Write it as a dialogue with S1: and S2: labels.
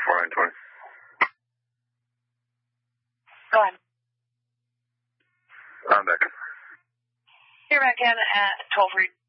S1: 4920.
S2: Go ahead.
S1: I'm back.
S2: You're back in at toll-free